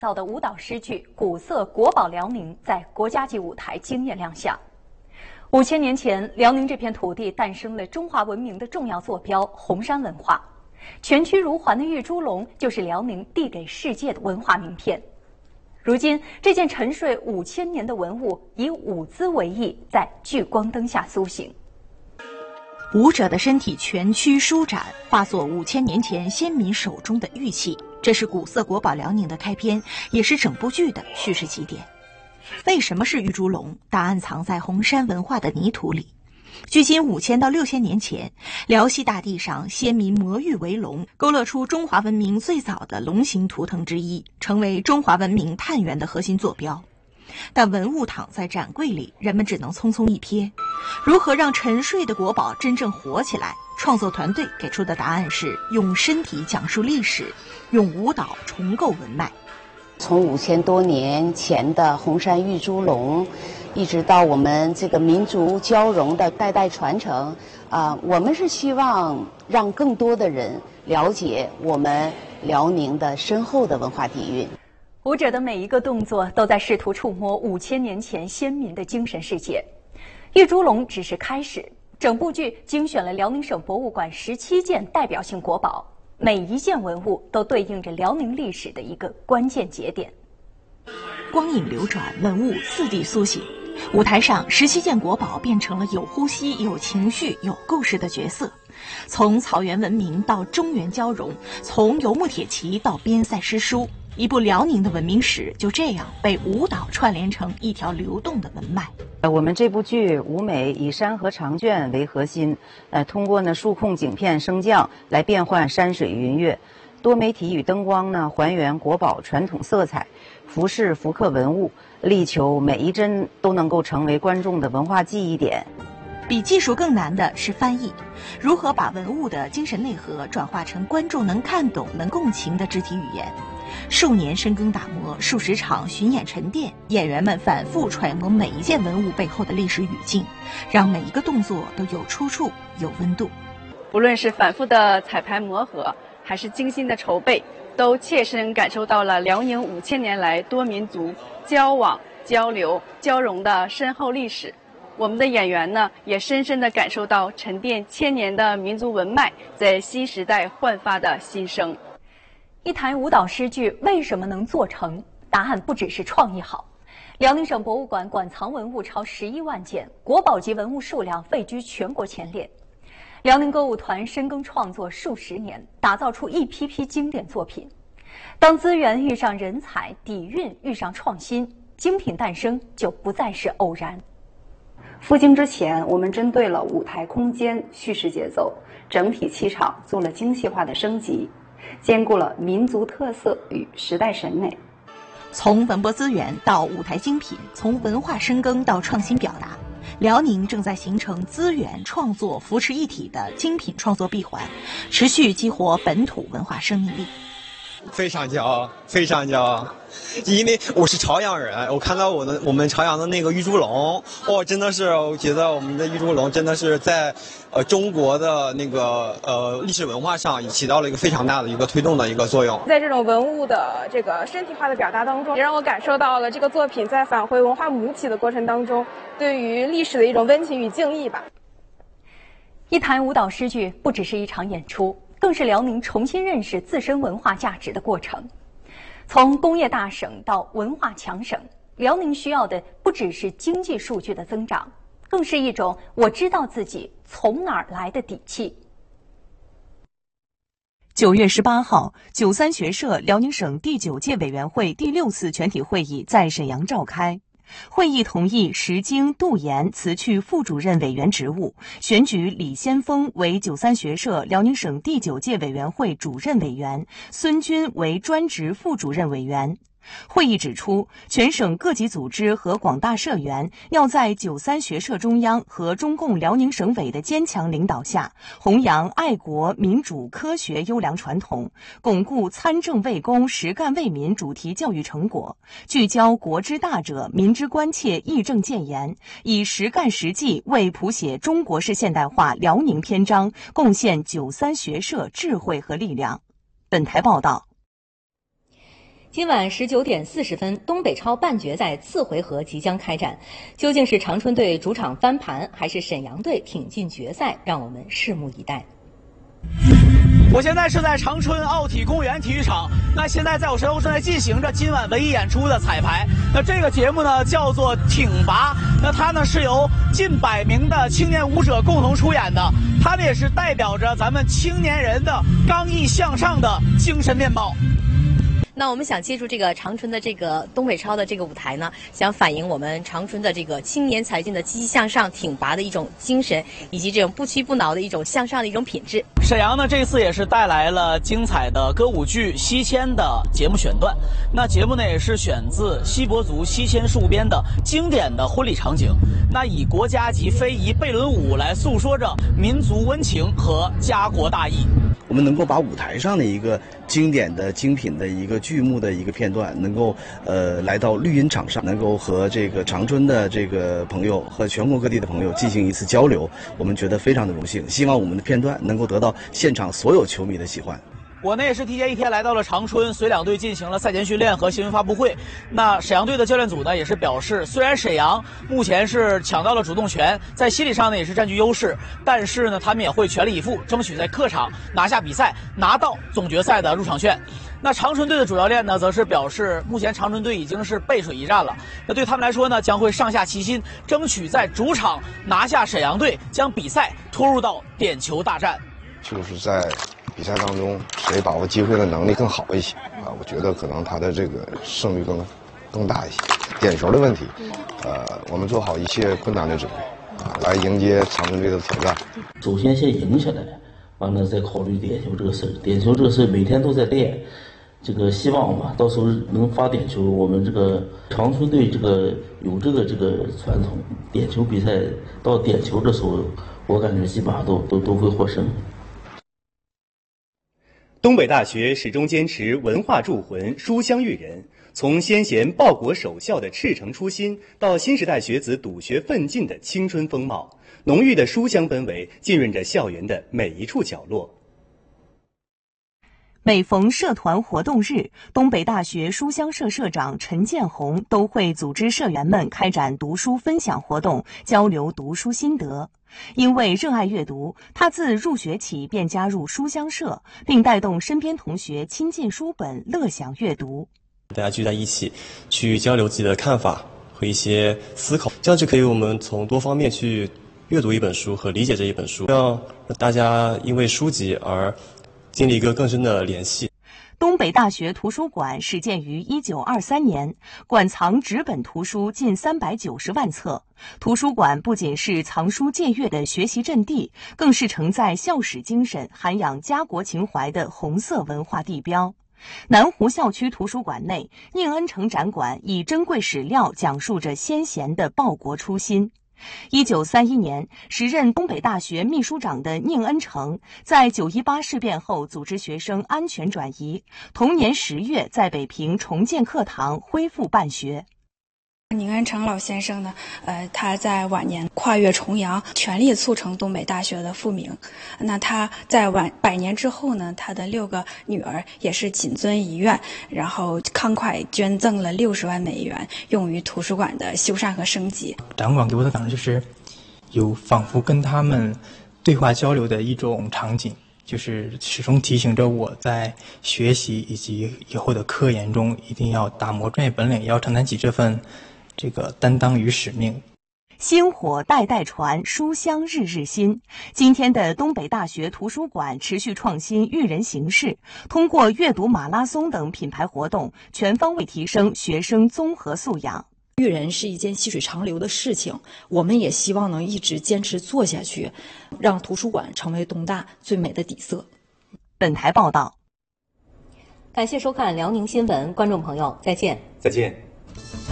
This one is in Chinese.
到的舞蹈诗剧《古色国宝辽宁》在国家级舞台惊艳亮相。5000年前，辽宁这片土地诞生了中华文明的重要坐标——红山文化。全区如环的玉猪龙就是辽宁递给世界的文化名片。如今，这件沉睡5000年的文物以舞姿为艺，在聚光灯下苏醒。 舞者的身体全躯舒展，化作5000年前先民手中的玉器。这是古色国宝辽宁的开篇，也是整部剧的叙事起点。为什么是玉猪龙？答案藏在红山文化的泥土里。距今5000到6000年前，辽西大地上先民磨玉为龙，勾勒出中华文明最早的龙形图腾之一，成为中华文明探源的核心坐标。但文物躺在展柜里，人们只能匆匆一瞥。如何让沉睡的国宝真正活起来？创作团队给出的答案是用身体讲述历史，用舞蹈重构文脉。 从5000多年前的红山玉猪龙，一直到我们这个民族交融的代代传承，我们是希望让更多的人了解我们辽宁的深厚的文化底蕴。 舞者的每一个动作都在试图触摸5000年前先民的精神世界。玉猪龙只是开始，整部剧精选了辽宁省博物馆17件代表性国宝，每一件文物都对应着辽宁历史的一个关键节点。 光影流转，文物四地苏醒。舞台上17件国宝变成了有呼吸、有情绪、有故事的角色。从草原文明到中原交融，从游牧铁骑到边塞诗书，一部辽宁的文明史就这样被舞蹈串联成一条流动的文脉。 我们这部剧舞美以山河长卷为核心，通过数控景片升降来变换山水云月，多媒体与灯光还原国宝传统色彩，服饰复刻文物，力求每一帧都能够成为观众的文化记忆点。 比技术更难的是翻译，如何把文物的精神内核转化成观众能看懂、能共情的肢体语言。数年深耕打磨，数十场巡演沉淀，演员们反复揣摩每一件文物背后的历史语境，让每一个动作都有出处、有温度。 不论是反复的彩排磨合，还是精心的筹备，都切身感受到了辽宁5000年来多民族交往、交流、交融的深厚历史。我们的演员也深深地感受到沉淀1000年的民族文脉在新时代焕发的新生。 一台舞蹈诗剧为什么能做成？答案不只是创意好。辽宁省博物馆馆藏文物超11万件，国宝级文物数量位居全国前列。辽宁歌舞团深耕创作数十年，打造出一批批经典作品。当资源遇上人才，底蕴遇上创新，精品诞生就不再是偶然。 赴京之前，我们针对了舞台空间、叙事节奏、整体气场做了精细化的升级，兼顾了民族特色与时代审美。 从文博资源到舞台精品，从文化深耕到创新表达，辽宁正在形成资源、创作扶持一体的精品创作闭环，持续激活本土文化生命力。 非常骄傲，非常骄傲，因为我是朝阳人，我看到我们朝阳的那个玉猪龙，真的是，我觉得我们的玉猪龙真的是在中国的那个历史文化上也起到了一个非常大的一个推动的一个作用。 在这种文物的这个身体化的表达当中，也让我感受到了这个作品在返回文化母体的过程当中，对于历史的一种温情与敬意吧。 一台舞蹈诗剧不只是一场演出，更是辽宁重新认识自身文化价值的过程。从工业大省到文化强省，辽宁需要的不只是经济数据的增长，更是一种我知道自己从哪儿来的底气。 9月18号，93学社辽宁省第9届委员会第6次全体会议在沈阳召开。会议同意石经、杜岩辞去副主任委员职务，选举李先锋为93学社辽宁省第9届委员会主任委员，孙军为专职副主任委员。会议指出，全省各级组织和广大社员要在93学社中央和中共辽宁省委的坚强领导下，弘扬爱国民主科学优良传统，巩固参政为公实干为民主题教育成果，聚焦国之大者民之关切义正谏言，以实干实际为谱写中国式现代化辽宁篇章贡献93学社智慧和力量。本台报道。 今晚19点40分，东北超半决赛次回合即将开战，究竟是长春队主场翻盘，还是沈阳队挺进决赛？让我们拭目以待。 我现在是在长春奥体公园体育场，那现在在我身后正在进行着今晚文艺演出的彩排。那这个节目呢叫做挺拔，那它呢是由近100名的青年舞者共同出演的，它呢也是代表着咱们青年人的刚毅向上的精神面貌。 那我们想借助这个长春的这个东北超的这个舞台呢，想反映我们长春的这个青年才俊的积极向上、挺拔的一种精神，以及这种不屈不挠的一种向上的一种品质。 沈阳呢这次也是带来了精彩的歌舞剧《西迁》的节目选段。那节目呢也是选自锡伯族西迁戍边的经典的婚礼场景。那以国家级非遗贝伦舞来诉说着民族温情和家国大义。 我们能够把舞台上的一个经典的精品的一个剧目的一个片段，能够来到绿茵场上，能够和这个长春的这个朋友和全国各地的朋友进行一次交流，我们觉得非常的荣幸。希望我们的片段能够得到现场所有球迷的喜欢。 我呢也是提前1天来到了长春，随两队进行了赛前训练和新闻发布会。那沈阳队的教练组呢也是表示，虽然沈阳目前是抢到了主动权，在心理上呢也是占据优势，但是呢他们也会全力以赴，争取在客场拿下比赛，拿到总决赛的入场券。那长春队的主教练呢则是表示，目前长春队已经是背水一战了，那对他们来说呢将会上下齐心，争取在主场拿下沈阳队，将比赛拖入到点球大战。 就是在比赛当中，谁把握机会的能力更好一些啊？我觉得可能他的这个胜率更大一些。点球的问题，我们做好一切困难的准备啊，来迎接长春队的挑战。 首先赢下来，完了再考虑点球这个事儿。点球这个事儿每天都在练，这个希望吧，到时候能发点球。我们这个长春队这个有这个传统，点球比赛到点球的时候，我感觉基本上都会获胜。 东北大学始终坚持文化铸魂、书香育人，从先贤报国守孝的赤诚初心，到新时代学子笃学奋进的青春风貌，浓郁的书香氛围浸润着校园的每一处角落。 每逢社团活动日，东北大学书香社社长陈建红都会组织社员们开展读书分享活动，交流读书心得。因为热爱阅读，他自入学起便加入书香社，并带动身边同学亲近书本，乐享阅读。 大家聚在一起，去交流自己的看法和一些思考，这样就可以我们从多方面去阅读一本书和理解这一本书，让大家因为书籍而建立一个更深的联系。 东北大学图书馆始建于1923年，馆藏纸本图书近390万册。图书馆不仅是藏书借阅的学习阵地，更是承载校史精神、涵养家国情怀的红色文化地标。南湖校区图书馆内，宁恩城展馆以珍贵史料讲述着先贤的报国初心。1931年，时任东北大学秘书长的宁恩城，在9·18事变后组织学生安全转移。同年10月，在北平重建课堂，恢复办学。 宁恩城老先生呢，他在晚年跨越重洋，全力促成东北大学的复明。那他在100年之后呢，他的6个女儿也是谨遵遗愿，然后慷慨捐赠了60万美元，用于图书馆的修缮和升级。 展馆给我的感觉就是有仿佛跟他们对话交流的一种场景，就是始终提醒着我在学习以及以后的科研中，一定要打磨专业本领，也要承担起这份这个担当与使命。 薪火代代传，书香日日新。今天的东北大学图书馆持续创新育人形式，通过阅读马拉松等品牌活动，全方位提升学生综合素养。 育人是一件细水长流的事情，我们也希望能一直坚持做下去，让图书馆成为东大最美的底色。 本台报道。 感谢收看辽宁新闻，观众朋友再见。 再见。